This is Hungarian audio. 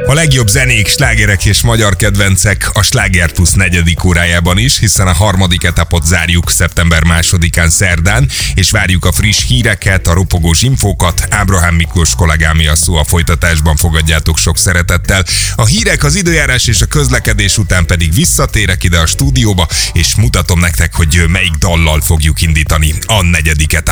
A legjobb zenék, slágerek és magyar kedvencek a Sláger Plusz 4. órájában is, hiszen a harmadik etapot zárjuk szeptember 2-án szerdán, és várjuk a friss híreket, a ropogós infókat. Ábrahám Miklós kollégámi a szó, a folytatásban fogadjátok sok szeretettel. A hírek, az időjárás és a közlekedés után pedig visszatérek ide a stúdióba, és mutatom nektek, hogy melyik dallal fogjuk indítani a 4. etapot.